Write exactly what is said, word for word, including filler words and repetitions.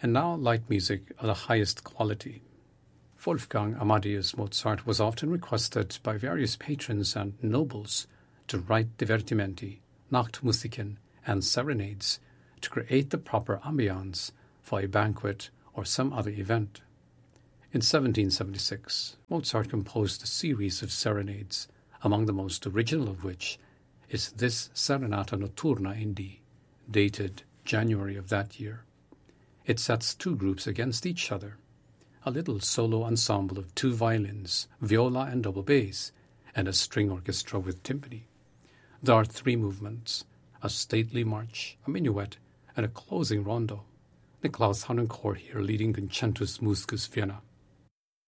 and now light music of the highest quality. Wolfgang Amadeus Mozart was often requested by various patrons and nobles to write divertimenti, Nachtmusiken, and serenades to create the proper ambiance for a banquet or some other event. In seventeen seventy-six, Mozart composed a series of serenades, among the most original of which is this Serenata Notturna in D, dated January of that year. It sets two groups against each other, a little solo ensemble of two violins, viola and double bass, and a string orchestra with timpani. There are three movements, a stately march, a minuet, and a closing rondo. Niklaus Harnoncourt here leading Concentus Musicus Vienna.